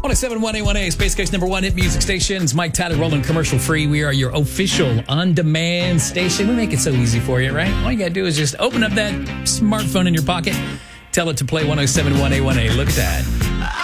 1071A1A, Space Coast number one hit music stations. Mike Tyler rolling commercial free. We are your official on-demand station. We make it so easy for you, right? All you got to do is just open up that smartphone in your pocket, tell it to play 1071A1A. Look at that.